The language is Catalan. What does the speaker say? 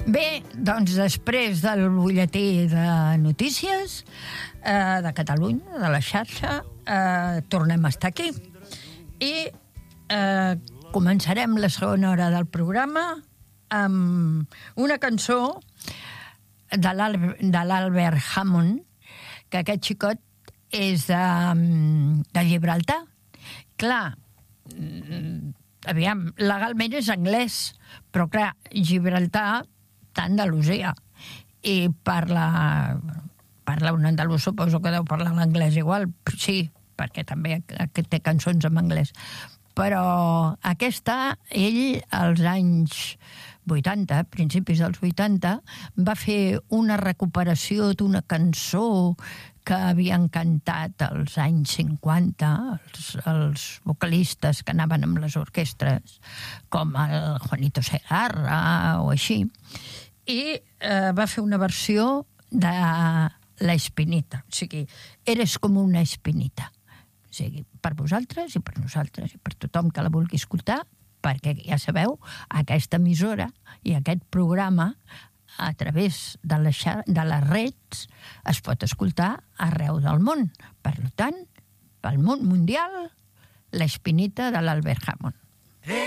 Bé, doncs després del butlletí de notícies de Catalunya, de la xarxa, tornem a estar aquí. I començarem la segona hora del programa amb una cançó de l'Albert Hammond, que aquest xicot és de Gibraltar. Clar, aviam, legalment és anglès, però clar, Gibraltar està a Andalusia i parla un andalús, suposo que deu parlar l'anglès igual, sí, perquè també té cançons en anglès. Però aquesta, ell, als anys 80, principis dels 80, va fer una recuperació d'una cançó que havien cantat als anys 50 els vocalistes que anaven amb les orquestres, com el Juanito Segarra o així, i va fer una versió de La Espinita, o sigui, Eres com una espinita. O sigui, per vosaltres i per nosaltres i per tothom que la vulgui escoltar, perquè ja sabeu, aquesta emissora i aquest programa a través de les reds es pot escoltar arreu del món. Per tant, pel món mundial, La Espinita de l'Albert Hammond.